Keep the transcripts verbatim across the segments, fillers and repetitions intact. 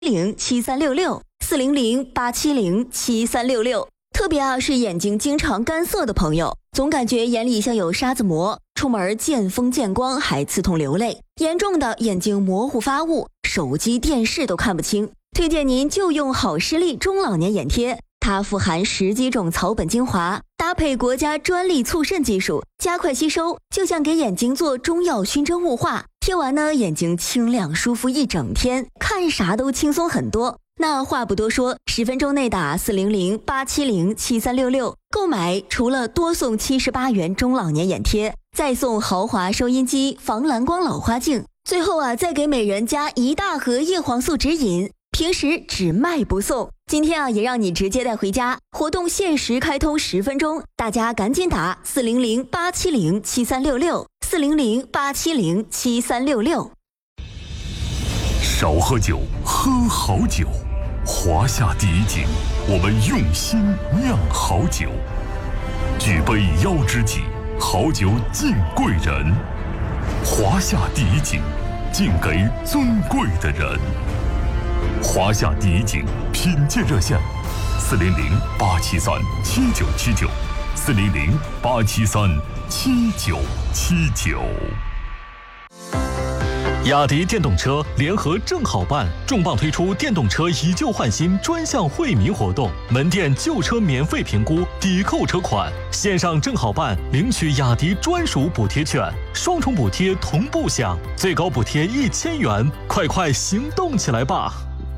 零七三六六四零零八七零七三六六。特别啊是眼睛经常干涩的朋友，总感觉眼里像有沙子膜，出门见风见光还刺痛流泪，严重的眼睛模糊发雾，手机电视都看不清。推荐您就用好视力中老年眼贴，它富含十几种草本精华，搭配国家专利促渗技术，加快吸收，就像给眼睛做中药熏蒸雾化。贴完呢，眼睛清亮舒服一整天，看啥都轻松很多。那话不多说，十分钟内打四零零八七零七三六六购买，除了多送七十八元中老年眼贴，再送豪华收音机、防蓝光老花镜，最后啊再给每人加一大盒叶黄素指引，平时只卖不送。今天啊也让你直接带回家，活动限时开通十分钟，大家赶紧打四零零八七零七三六六四零零八七零七三六六。 少喝酒，喝好酒。华夏第一景，我们用心酿好酒。举杯邀知己，好酒敬贵人。华夏第一景，敬给尊贵的人。华夏第一景品鉴热线：四零零八七三七九七九，四零零八七三七九七九。雅迪电动车联合正好办重磅推出电动车以旧换新专项惠民活动，门店旧车免费评估，抵扣车款，线上正好办领取雅迪专属补贴券，双重补贴同步享，最高补贴一千元，快快行动起来吧！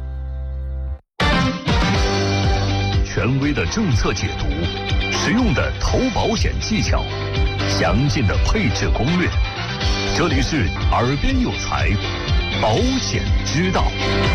权威的政策解读，实用的投保险技巧，详尽的配置攻略。这里是耳边有财，保险之道。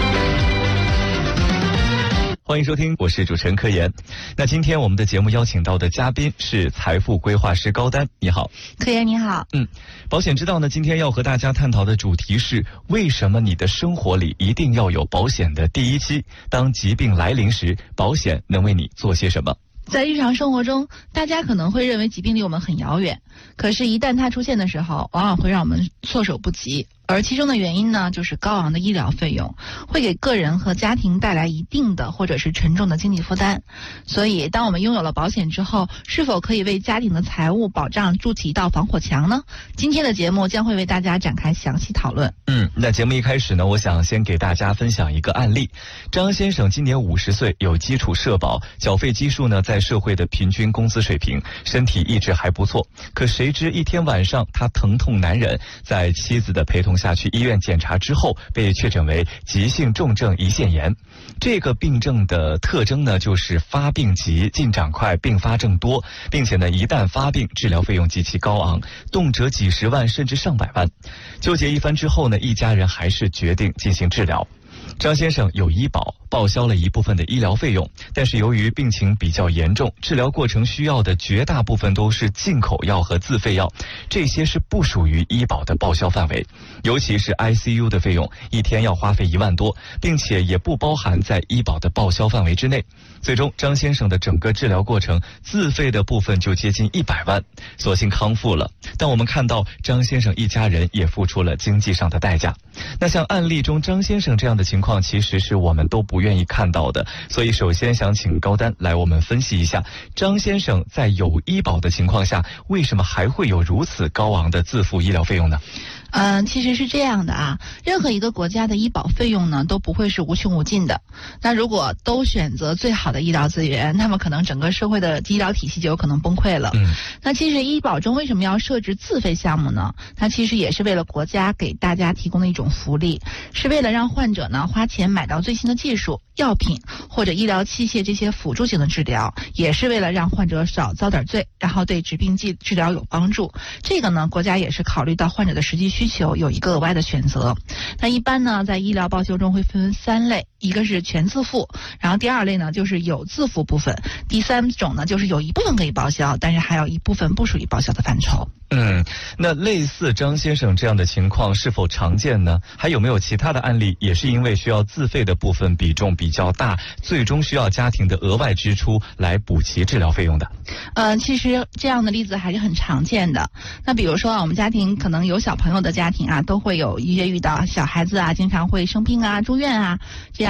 欢迎收听，我是主持人柯岩。那今天我们的节目邀请到的嘉宾是财富规划师高丹，你好。 柯岩你好。 嗯，保险之道呢，今天要和大家探讨的主题是为什么你的生活里一定要有保险的第一期？当疾病来临时，保险能为你做些什么？ 在日常生活中，大家可能会认为疾病离我们很遥远，可是一旦它出现的时候，往往会让我们措手不及。而其中的原因呢，就是高昂的医疗费用会给个人和家庭带来一定的或者是沉重的经济负担。所以当我们拥有了保险之后，是否可以为家庭的财务保障筑起一道防火墙呢？今天的节目将会为大家展开详细讨论。 嗯，那节目一开始呢，我想先给大家分享一个案例。张先生今年五十岁，有基础社保，缴费基数呢在社会的平均工资水平，身体一直还不错。可谁知一天晚上他疼痛难忍，在妻子的陪同下去医院检查之后，被确诊为急性重症胰腺炎。这个病症的特征呢，就是发病急、进展快、并发症多，并且呢，一旦发病，治疗费用极其高昂，动辄几十万甚至上百万。纠结一番之后呢，一家人还是决定进行治疗。张先生有医保，报销了一部分的医疗费用，但是由于病情比较严重，治疗过程需要的绝大部分都是进口药和自费药，这些是不属于医保的报销范围。尤其是 I C U 的费用，一天要花费一万多，并且也不包含在医保的报销范围之内。最终，张先生的整个治疗过程自费的部分就接近一百万，所幸康复了。但我们看到张先生一家人也付出了经济上的代价。那像案例中张先生这样的情况，其实是我们都不愿意看到的。所以首先想请高丹来我们分析一下，张先生在有医保的情况下，为什么还会有如此高昂的自付医疗费用呢？ 嗯、呃，其实是这样的啊，任何一个国家的医保费用呢都不会是无穷无尽的。那如果都选择最好的医疗资源，那么可能整个社会的医疗体系就有可能崩溃了。嗯，那其实医保中为什么要设置自费项目呢？它其实也是为了国家给大家提供的一种福利，是为了让患者呢花钱买到最新的技术、药品或者医疗器械这些辅助性的治疗，也是为了让患者少遭点罪，然后对疾病治治疗有帮助。这个呢，国家也是考虑到患者的实际需求，有一个额外的选择。那一般呢，在医疗报销中会分三类，一个是全自付，然后第二类呢就是有自付部分，第三种呢就是有一部分可以报销，但是还有一部分不属于报销的范畴。 嗯，那类似张先生这样的情况是否常见呢？还有没有其他的案例也是因为需要自费的部分比重比较大，最终需要家庭的额外支出来补齐治疗费用的？ 呃，其实这样的例子还是很常见的。那比如说啊，我们家庭可能有小朋友的家庭啊，都会有一些遇到小孩子啊经常会生病啊、住院啊这样。